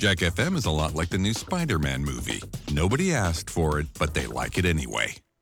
Jack FM is a lot like the new Spider-Man movie. Nobody asked for it, but they like it anyway.